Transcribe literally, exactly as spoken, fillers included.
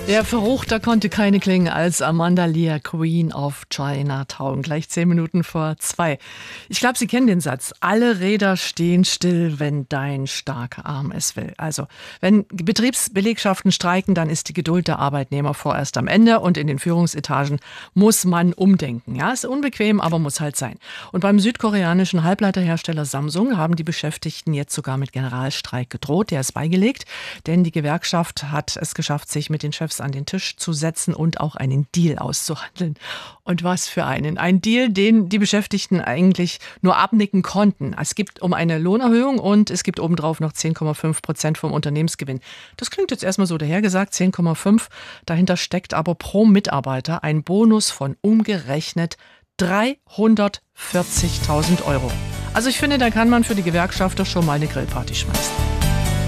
Der Verruchter konnte keine klingen als Amanda Lear, Queen of Chinatown. Gleich zehn Minuten vor zwei. Ich glaube, Sie kennen den Satz. Alle Räder stehen still, wenn dein starker Arm es will. Also, wenn Betriebsbelegschaften streiken, dann ist die Geduld der Arbeitnehmer vorerst am Ende. Und in den Führungsetagen muss man umdenken. Ja, ist unbequem, aber muss halt sein. Und beim südkoreanischen Halbleiterhersteller Samsung haben die Beschäftigten jetzt sogar mit Generalstreik gedroht. Der ist beigelegt, denn die Gewerkschaft hat es geschafft, sich mit den Chefs an den Tisch zu setzen und auch einen Deal auszuhandeln. Und was für einen. Ein Deal, den die Beschäftigten eigentlich nur abnicken konnten. Es gibt um eine Lohnerhöhung und es gibt obendrauf noch zehn Komma fünf Prozent vom Unternehmensgewinn. Das klingt jetzt erstmal so dahergesagt, zehn Komma fünf. Dahinter steckt aber pro Mitarbeiter ein Bonus von umgerechnet dreihundertvierzigtausend Euro. Also ich finde, da kann man für die Gewerkschafter schon mal eine Grillparty schmeißen.